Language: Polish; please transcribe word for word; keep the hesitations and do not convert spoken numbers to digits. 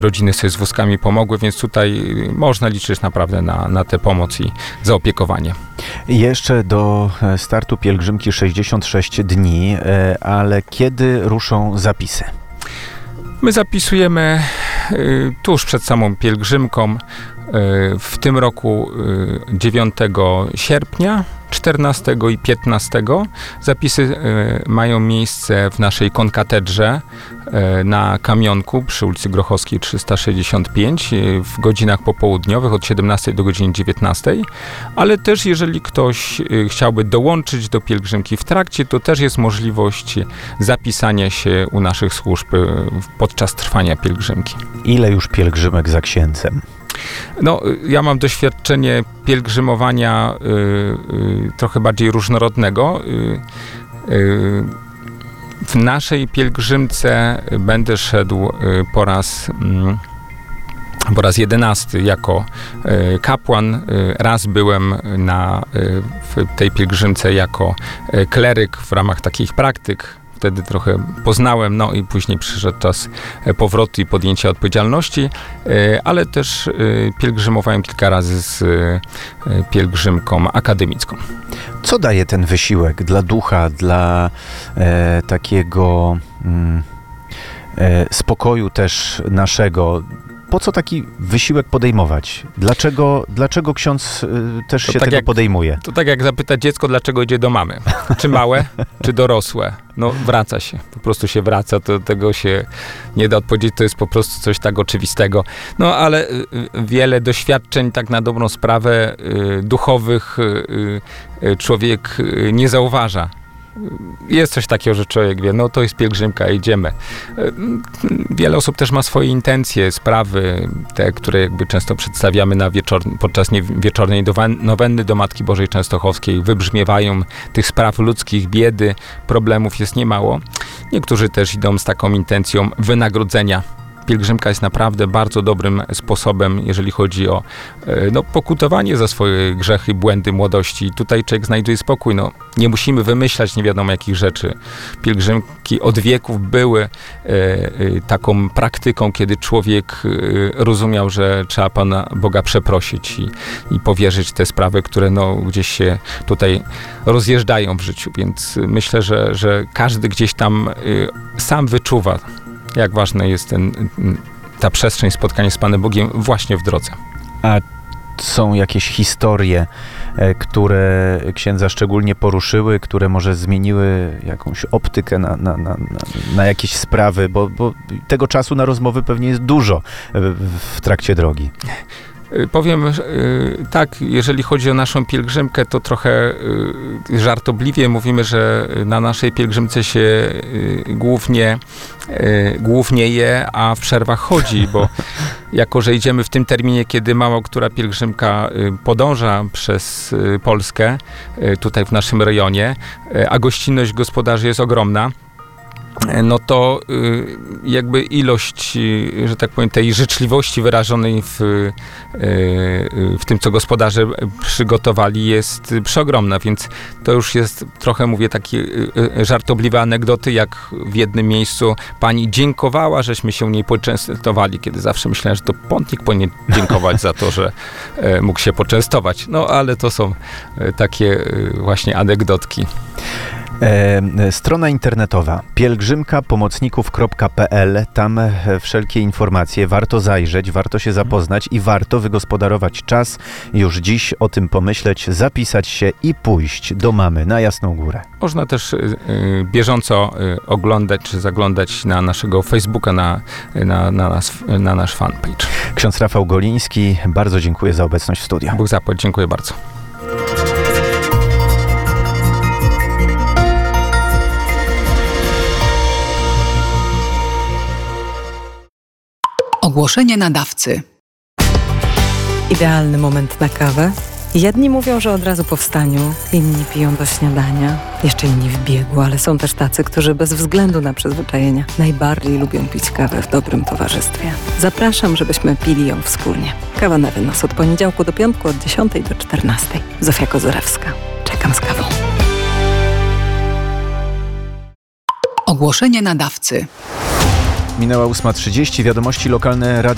rodziny sobie z wózkami pomogły, więc tutaj można liczyć naprawdę na, na tę pomoc i zaopiekowanie. Jeszcze do startu pielgrzymki sześćdziesiąt sześć dni, ale kiedy ruszą zapisy? My zapisujemy y, tuż przed samą pielgrzymką, y, w tym roku y, dziewiątego sierpnia, czternastego i piętnastego. Zapisy y, mają miejsce w naszej konkatedrze y, na Kamionku przy ulicy Grochowskiej trzysta sześćdziesiąt pięć y, w godzinach popołudniowych od siedemnastej do godziny dziewiętnastej, ale też jeżeli ktoś y, chciałby dołączyć do pielgrzymki w trakcie, to też jest możliwość zapisania się u naszych służb y, podczas trwania pielgrzymki. Ile już pielgrzymek za księdzem? No, ja mam doświadczenie pielgrzymowania y, y, trochę bardziej różnorodnego. Y, y, w naszej pielgrzymce będę szedł y, po raz y, po raz jedenasty jako y, kapłan. Y, raz byłem na, y, w tej pielgrzymce jako y, kleryk w ramach takich praktyk. Wtedy trochę poznałem, no i później przyszedł czas powrotu i podjęcia odpowiedzialności, ale też pielgrzymowałem kilka razy z pielgrzymką akademicką. Co daje ten wysiłek dla ducha, dla e, takiego mm, e, spokoju też naszego? Po co taki wysiłek podejmować? Dlaczego, dlaczego ksiądz y, też to się tak tego jak, podejmuje? To tak jak zapytać dziecko, dlaczego idzie do mamy. Czy małe, czy dorosłe? No wraca się. Po prostu się wraca. To tego się nie da odpowiedzieć. To jest po prostu coś tak oczywistego. No ale y, wiele doświadczeń tak na dobrą sprawę y, duchowych y, y, człowiek y, nie zauważa. Jest coś takiego, że człowiek wie, no to jest pielgrzymka, idziemy. Wiele osób też ma swoje intencje, sprawy, te, które jakby często przedstawiamy na wieczor, podczas nie, wieczornej nowenny do Matki Bożej Częstochowskiej. Wybrzmiewają tych spraw ludzkich, biedy, problemów jest niemało. Niektórzy też idą z taką intencją wynagrodzenia. Pielgrzymka jest naprawdę bardzo dobrym sposobem, jeżeli chodzi o no, pokutowanie za swoje grzechy, błędy młodości. Tutaj człowiek znajduje spokój. No, nie musimy wymyślać nie wiadomo jakich rzeczy. Pielgrzymki od wieków były e, e, taką praktyką, kiedy człowiek e, rozumiał, że trzeba Pana Boga przeprosić i, i powierzyć te sprawy, które no, gdzieś się tutaj rozjeżdżają w życiu. Więc myślę, że, że każdy gdzieś tam e, sam wyczuwa, jak ważna jest ten, ta przestrzeń spotkania z Panem Bogiem właśnie w drodze. A są jakieś historie, które księdza szczególnie poruszyły, które może zmieniły jakąś optykę na, na, na, na jakieś sprawy, bo, bo tego czasu na rozmowy pewnie jest dużo w, w trakcie drogi. Powiem tak, jeżeli chodzi o naszą pielgrzymkę, to trochę żartobliwie mówimy, że na naszej pielgrzymce się głównie, głównie je, a w przerwach chodzi, bo jako, że idziemy w tym terminie, kiedy mało która pielgrzymka podąża przez Polskę, tutaj w naszym rejonie, a gościnność gospodarzy jest ogromna, no to y, jakby ilość, y, że tak powiem, tej życzliwości wyrażonej w, y, y, w tym, co gospodarze przygotowali, jest przeogromna, więc to już jest trochę, mówię, takie y, y, żartobliwe anegdoty, jak w jednym miejscu pani dziękowała, żeśmy się u niej poczęstowali, kiedy zawsze myślałem, że to pątnik powinien dziękować za to, że y, mógł się poczęstować. No, ale to są y, takie y, właśnie anegdotki. E, strona internetowa pielgrzymka pomocników kropka p l. Tam wszelkie informacje. Warto zajrzeć, warto się zapoznać i warto wygospodarować czas. Już dziś o tym pomyśleć, zapisać się i pójść do mamy na Jasną Górę. Można też y, y, bieżąco y, oglądać czy zaglądać na naszego Facebooka, na, na, na, nas, na nasz fanpage. Ksiądz Rafał Goliński, bardzo dziękuję za obecność w studiu. Bóg zapłać, dziękuję bardzo. Ogłoszenie nadawcy. Idealny moment na kawę. Jedni mówią, że od razu po wstaniu, inni piją do śniadania, jeszcze inni w biegu, ale są też tacy, którzy bez względu na przyzwyczajenia najbardziej lubią pić kawę w dobrym towarzystwie. Zapraszam, żebyśmy pili ją wspólnie. Kawa na wynos od poniedziałku do piątku od dziesiątej do czternastej. Zofia Kozorewska. Czekam z kawą. Ogłoszenie nadawcy. Minęła ósma trzydzieści, wiadomości lokalne.